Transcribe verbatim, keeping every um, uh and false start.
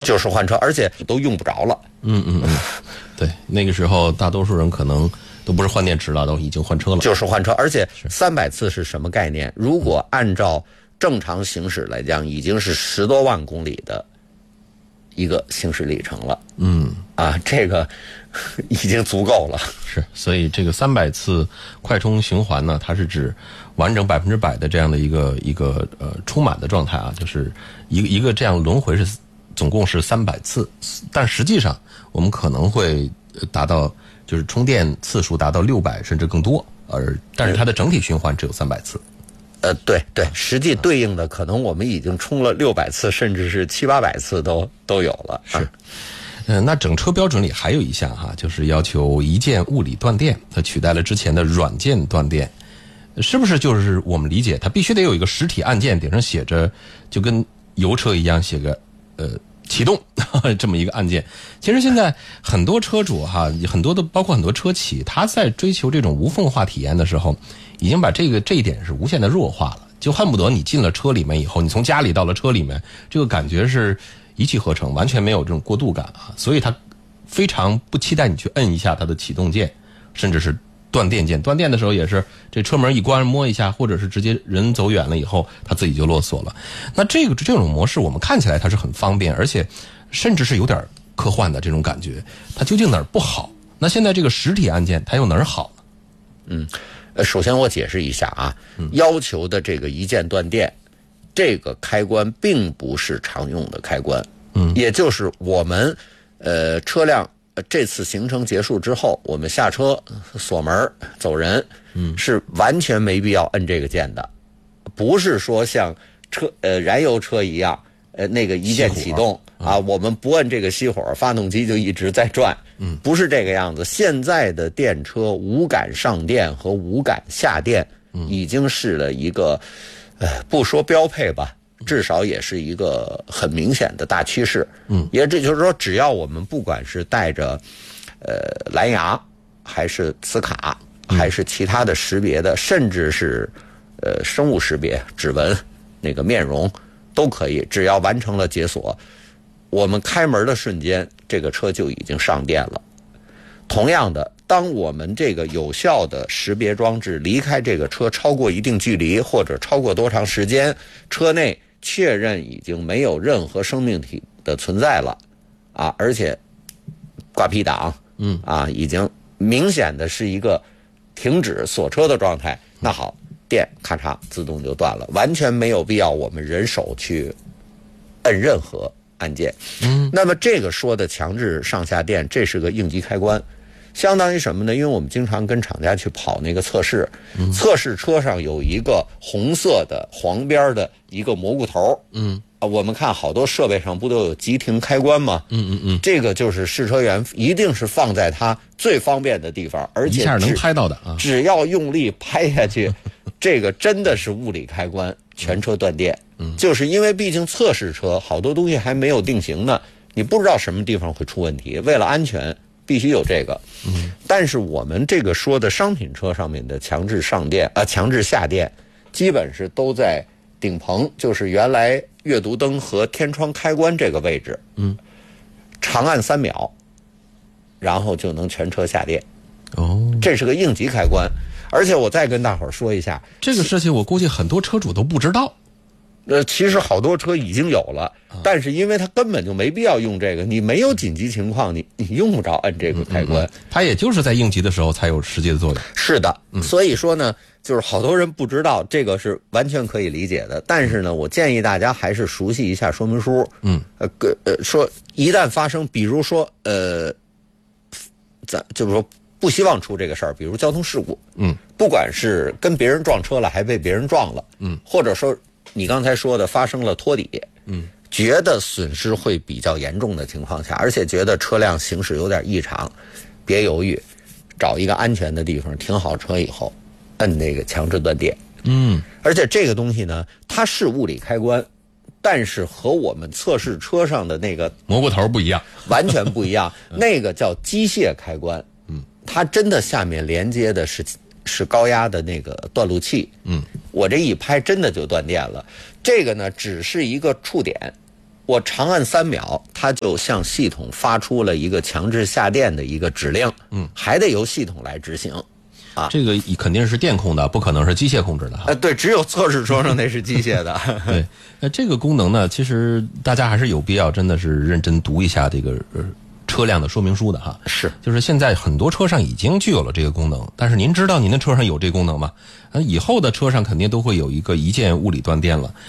就是换车，而且都用不着了。 嗯嗯嗯，对，那个时候大多数人可能都不是换电池了，都已经换车了。 就是换车，而且三百次是什么概念？如果按照正常行驶来讲，已经是十多万公里的一个行驶里程了。 嗯， 啊，这个已经足够了。 是，所以这个三百次快充循环呢，它是指完整百分之百的这样的一个一个呃充满的状态啊，就是一个一个这样轮回是总共是三百次，但实际上我们可能会达到就是充电次数达到六百甚至更多，而但是它的整体循环只有三百次。 呃，对对，实际对应的可能我们已经充了六百次，甚至是七八百次都都有了。 是。呃，那整车标准里还有一项哈，就是要求一键物理断电，它取代了之前的软件断电，是不是就是我们理解它必须得有一个实体按键，顶上写着就跟油车一样写个呃启动这么一个按键？其实现在很多车主哈，很多的包括很多车企，他在追求这种无缝化体验的时候，已经把这个这一点是无限的弱化了，就恨不得你进了车里面以后，你从家里到了车里面，这个感觉是一气呵成，完全没有这种过渡感啊，所以他非常不期待你去摁一下它的启动键，甚至是断电键。断电的时候也是这车门一关摸一下，或者是直接人走远了以后，它自己就落锁了。那这个这种模式我们看起来它是很方便，而且甚至是有点科幻的这种感觉。它究竟哪儿不好？那现在这个实体按键它又哪儿好呢？ 嗯，呃，首先我解释一下啊，要求的这个一键断电。这个开关并不是常用的开关，嗯，也就是我们，呃，车辆这次行程结束之后，我们下车锁门走人，嗯，是完全没必要摁这个键的，不是说像车呃燃油车一样，呃那个一键启动啊，我们不摁这个熄火，发动机就一直在转，嗯，不是这个样子。现在的电车无感上电和无感下电，已经是了一个。呃，不说标配吧，至少也是一个很明显的大趋势。嗯，也这就是说，只要我们不管是带着呃蓝牙，还是磁卡，还是其他的识别的，甚至是呃生物识别、指纹、那个面容都可以，只要完成了解锁，我们开门的瞬间，这个车就已经上电了。同样的，当我们这个有效的识别装置离开这个车超过一定距离，或者超过多长时间，车内确认已经没有任何生命体的存在了，啊，而且挂 P 档，嗯，啊，已经明显的是一个停止锁车的状态。那好，电咔嚓自动就断了，完全没有必要我们人手去摁任何按键。嗯，那么这个说的强制上下电，这是个应急开关。相当于什么呢？因为我们经常跟厂家去跑那个测试，嗯、测试车上有一个红色的黄边的一个蘑菇头，嗯，啊，我们看好多设备上不都有急停开关吗？嗯嗯嗯，这个就是试车员一定是放在它最方便的地方，而且一下能拍到的啊， 只要用力拍下去，这个真的是物理开关，全车断电。嗯，就是因为毕竟测试车好多东西还没有定型呢，你不知道什么地方会出问题，为了安全。必须有这个，嗯，但是我们这个说的商品车上面的强制上电啊、呃，强制下电，基本是都在顶棚，就是原来阅读灯和天窗开关这个位置，嗯，长按三秒，然后就能全车下电。哦，这是个应急开关，而且我再跟大伙儿说一下， 这个事情我估计很多车主都不知道。 呃，其实好多车已经有了，但是因为它根本就没必要用这个，你没有紧急情况，你你用不着按这个开关，嗯嗯、 它也就是在应急的时候才有实际的作用。 是的，嗯、所以说呢，就是好多人不知道这个是完全可以理解的，但是呢，我建议大家还是熟悉一下说明书。嗯，呃，呃，说一旦发生，比如说呃，咱就是说不希望出这个事儿，比如交通事故，嗯，不管是跟别人撞车了，还被别人撞了，嗯，或者说。你刚才说的发生了托底，嗯，觉得损失会比较严重的情况下，而且觉得车辆行驶有点异常，别犹豫，找一个安全的地方停好车以后，摁那个强制断电。嗯，而且这个东西呢，它是物理开关，但是和我们测试车上的那个蘑菇头不一样， 完全不一样。那个叫机械开关，嗯，它真的下面连接的是。是高压的那个断路器，嗯，我这一拍真的就断电了。这个呢，只是一个触点， 我长按三秒，它就向系统发出了一个强制下电的一个指令，嗯，还得由系统来执行。啊， 这个肯定是电控的，不可能是机械控制的哈。 呃，对，只有测试车上那是机械的。 对，那这个功能呢，其实大家还是有必要真的是认真读一下这个呃车辆的说明书的哈。 是， 就是现在很多车上已经具有了这个功能，但是您知道您的车上有这功能吗？呃，以后的车上肯定都会有一个一键物理断电了。